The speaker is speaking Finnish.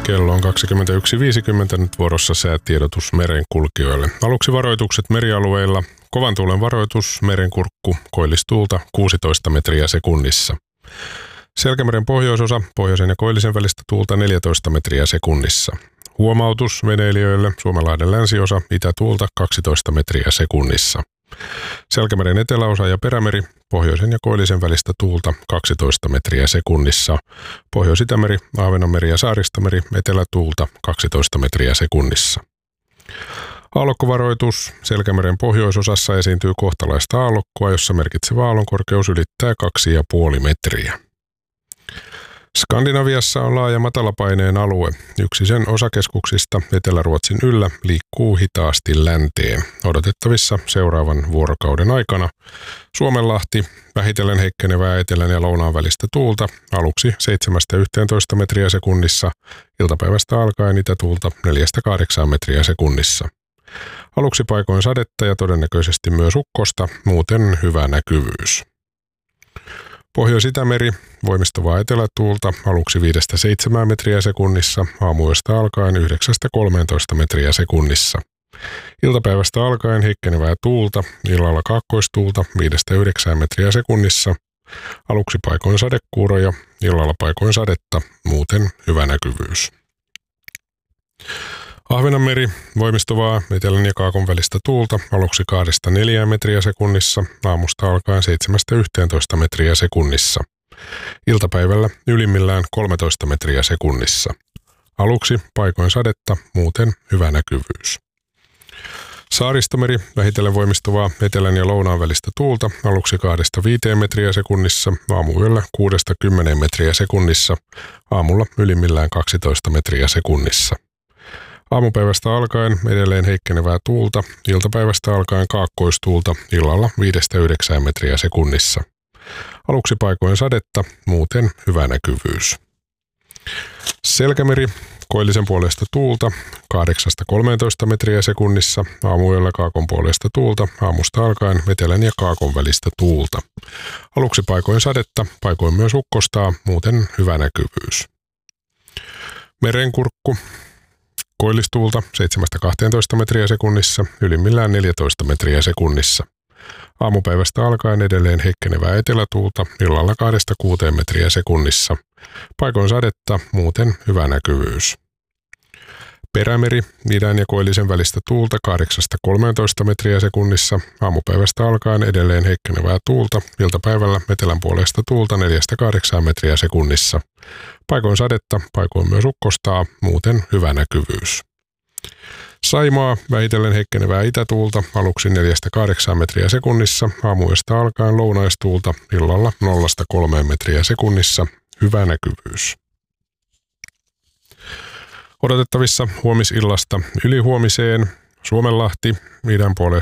Kello on 21.50, nyt vuorossa säätiedotus merenkulkijoille. Aluksi varoitukset merialueilla. Kovan tuulen varoitus, merenkurkku, koillistuulta 16 metriä sekunnissa. Selkämeren pohjoisosa, pohjoisen ja koillisen välistä tuulta 14 metriä sekunnissa. Huomautus veneilijöille, Suomenlahden länsiosa, itätuulta 12 metriä sekunnissa. Selkämeren eteläosa ja perämeri, pohjoisen ja koillisen välistä tuulta 12 metriä sekunnissa. Pohjois-Itämeri, Ahvenanmeri ja Saaristomeri, etelätuulta 12 metriä sekunnissa. Aallokkovaroitus. Selkämeren pohjoisosassa esiintyy kohtalaista aallokkoa, jossa merkitsevä aallonkorkeus ylittää 2,5 metriä. Skandinaviassa on laaja matalapaineen alue. Yksi sen osakeskuksista Etelä-Ruotsin yllä liikkuu hitaasti länteen. Odotettavissa seuraavan vuorokauden aikana Suomenlahti, vähitellen heikkenevää etelän ja lounaan välistä tuulta, aluksi 7-11 metriä sekunnissa, iltapäivästä alkaen itätuulta 4-8 metriä sekunnissa. Aluksi paikoin sadetta ja todennäköisesti myös ukkosta, muuten hyvä näkyvyys. Pohjois-Itämeri, voimistuvaa etelätuulta, aluksi 5-7 metriä sekunnissa, aamuyöstä alkaen 9-13 metriä sekunnissa. Iltapäivästä alkaen heikkenevää tuulta, illalla kaakkoistuulta 5-9 metriä sekunnissa, aluksi paikoin sadekuuroja, illalla paikoin sadetta, muuten hyvä näkyvyys. Ahvenanmeri, voimistuvaa etelän ja kaakon välistä tuulta, aluksi 2-4 metriä sekunnissa, aamusta alkaen 7-11 metriä sekunnissa. Iltapäivällä ylimmillään 13 metriä sekunnissa. Aluksi paikoin sadetta, muuten hyvä näkyvyys. Saaristomeri, vähitellen voimistuvaa etelän ja lounaan välistä tuulta, aluksi 2-5 metriä sekunnissa, aamuyöllä 6-10 metriä sekunnissa, aamulla ylimmillään 12 metriä sekunnissa. Aamupäivästä alkaen edelleen heikkenevää tuulta, iltapäivästä alkaen kaakkoistuulta, illalla 5-9 metriä sekunnissa. Aluksi paikoin sadetta, muuten hyvä näkyvyys. Selkämeri, koillisen puolesta tuulta, 8-13 metriä sekunnissa, aamuyöllä kaakon puolesta tuulta, aamusta alkaen etelän ja kaakon välistä tuulta. Aluksi paikoin sadetta, paikoin myös ukkostaa, muuten hyvä näkyvyys. Merenkurkku. Koillistuulta 7-12 metriä sekunnissa, ylimmillään 14 metriä sekunnissa. Aamupäivästä alkaen edelleen heikkenevää etelätuulta, illalla 2-6 metriä sekunnissa. Paikoin sadetta, muuten hyvä näkyvyys. Perämeri, idän ja koillisen välistä tuulta 8-13 metriä sekunnissa, aamupäivästä alkaen edelleen heikkenevää tuulta, iltapäivällä etelän puolesta tuulta 4-8 metriä sekunnissa. Paikoin sadetta, paikoin myös ukkostaa, muuten hyvä näkyvyys. Saimaa, vähitellen heikkenevää itätuulta, aluksi 4-8 metriä sekunnissa, aamuyöstä alkaen lounaistuulta, illalla 0-3 metriä sekunnissa, hyvä näkyvyys. Odotettavissa huomisillasta ylihuomiseen Suomenlahti, idän